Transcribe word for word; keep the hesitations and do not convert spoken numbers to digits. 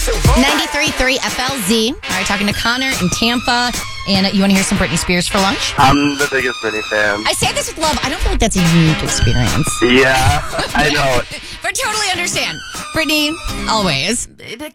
ninety-three point three F L Z. All right, talking to Connor in Tampa. And you want to hear some Britney Spears for lunch? I'm the biggest Britney fan. I say this with love. I don't feel like that's a unique experience. Yeah, I know. But totally understand. Britney, always. Baby,